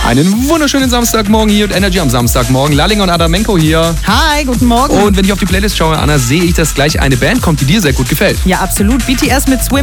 Einen wunderschönen Samstagmorgen hier und Energy am Samstagmorgen. Lalling und Adamenko hier. Hi, guten Morgen. Und wenn ich auf die Playlist schaue, Anna, sehe ich, dass gleich eine Band kommt, die dir sehr gut gefällt. Ja, absolut. BTS mit Swim